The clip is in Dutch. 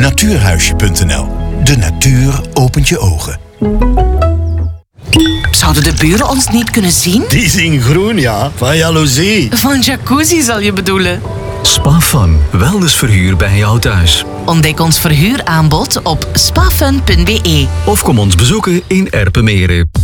Natuurhuisje.nl. De natuur opent je ogen. Zouden de buren ons niet kunnen zien? Die zien groen, ja. Van jaloezie. Van jacuzzi zal je bedoelen. Spafun, wellnessverhuur bij jou thuis. Ontdek ons verhuuraanbod op spafun.be. Of kom ons bezoeken in Erpenmeren.